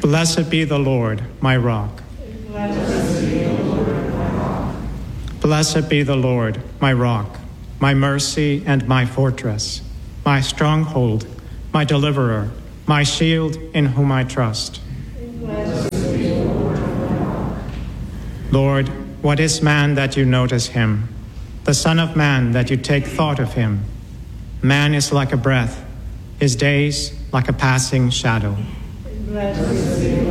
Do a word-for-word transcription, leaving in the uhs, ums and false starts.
Blessed be the Lord, my rock. Blessed be the Lord, my rock. Blessed be the Lord, my rock, my mercy and my fortress, my stronghold, my deliverer, my shield in whom I trust. Blessed be the Lord, my rock. Lord, what is man that you notice him, the Son of Man that you take thought of him? Man is like a breath, his days like a passing shadow. Blessed be the